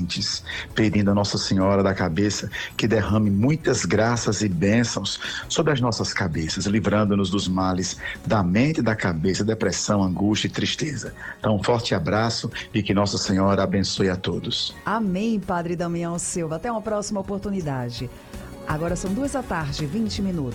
sementes, pedindo a Nossa Senhora da Cabeça que derrame muitas graças e bênçãos sobre as nossas cabeças, livrando-nos dos males da mente e da cabeça, depressão, angústia e tristeza. Então, um forte abraço e que Nossa Senhora abençoe a todos. Amém, Padre Damião Silva. Até uma próxima oportunidade. Agora são 14h20.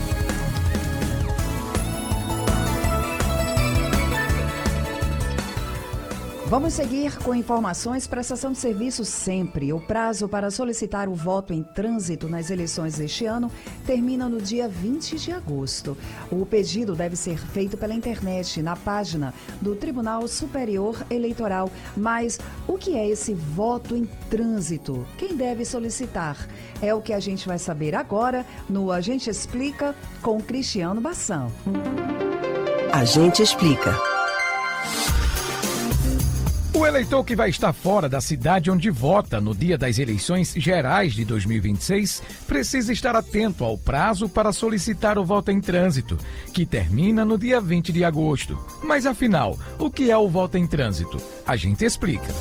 Vamos seguir com informações. Prestação de serviço sempre. O prazo para solicitar o voto em trânsito nas eleições deste ano termina no dia 20 de agosto. O pedido deve ser feito pela internet, na página do Tribunal Superior Eleitoral. Mas o que é esse voto em trânsito? Quem deve solicitar? É o que a gente vai saber agora no A Gente Explica com Cristiano Bassan. A Gente Explica. O eleitor que vai estar fora da cidade onde vota no dia das eleições gerais de 2026 precisa estar atento ao prazo para solicitar o voto em trânsito, que termina no dia 20 de agosto. Mas afinal, o que é o voto em trânsito? A gente explica.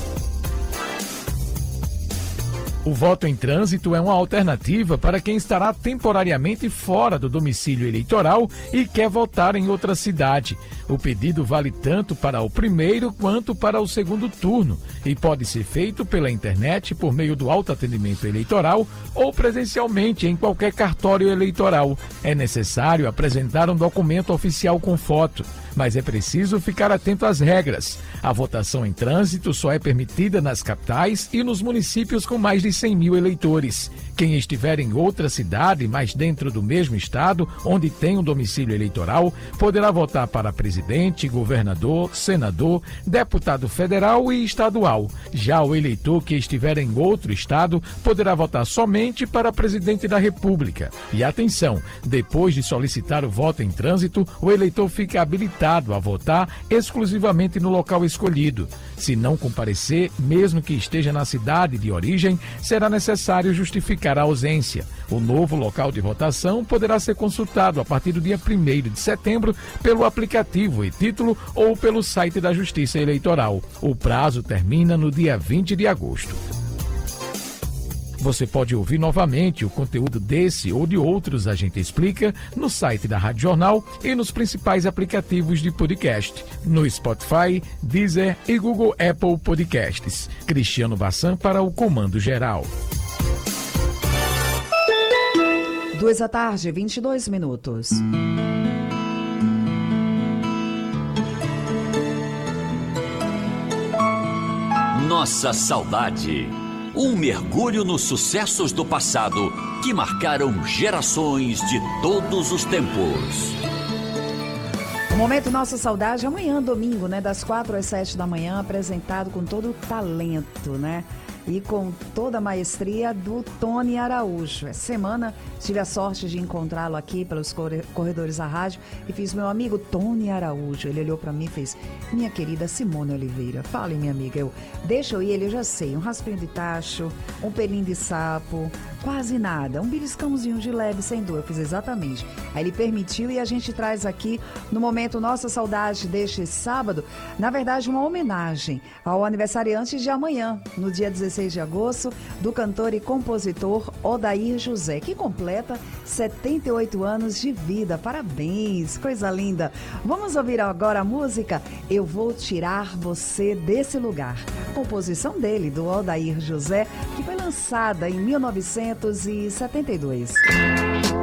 O voto em trânsito é uma alternativa para quem estará temporariamente fora do domicílio eleitoral e quer votar em outra cidade. O pedido vale tanto para o primeiro quanto para o segundo turno e pode ser feito pela internet por meio do autoatendimento eleitoral ou presencialmente em qualquer cartório eleitoral. É necessário apresentar um documento oficial com foto, mas é preciso ficar atento às regras. A votação em trânsito só é permitida nas capitais e nos municípios com mais de 100 mil eleitores. Quem estiver em outra cidade, mas dentro do mesmo estado, onde tem um domicílio eleitoral, poderá votar para presidente, governador, senador, deputado federal e estadual. Já o eleitor que estiver em outro estado poderá votar somente para presidente da República. E atenção, depois de solicitar o voto em trânsito, o eleitor fica habilitado a votar exclusivamente no local escolhido. Se não comparecer, mesmo que esteja na cidade de origem, será necessário justificar a ausência. O novo local de votação poderá ser consultado a partir do dia 1º de setembro pelo aplicativo e-Título ou pelo site da Justiça Eleitoral. O prazo termina no dia 20 de agosto. Você pode ouvir novamente o conteúdo desse ou de outros A Gente Explica no site da Rádio Jornal e nos principais aplicativos de podcast, no Spotify, Deezer e Google Apple Podcasts. Cristiano Bassan para o Comando Geral. 14h22. Nossa saudade. Um mergulho nos sucessos do passado que marcaram gerações de todos os tempos. O Momento Nossa Saudade, amanhã, domingo, né? Das 4 às 7 da manhã, apresentado com todo o talento, né? E com toda a maestria do Tony Araújo. Essa semana tive a sorte de encontrá-lo aqui pelos corredores da rádio e fiz meu amigo Tony Araújo. Ele olhou pra mim e fez: minha querida Simone Oliveira, fale, minha amiga. Deixa eu ir, ele, eu já sei, um raspinho de tacho, um pelinho de sapo, quase nada, um beliscãozinho de leve, sem dor. Eu fiz exatamente. Aí ele permitiu e a gente traz aqui no Momento Nossa Saudade deste sábado, na verdade, uma homenagem ao aniversariante de amanhã, no dia 16 de agosto, do cantor e compositor Odair José, que completa 78 anos de vida. Parabéns, coisa linda. Vamos ouvir agora a música Eu Vou Tirar Você Desse Lugar, composição dele, do Odair José, que foi lançada em 1972.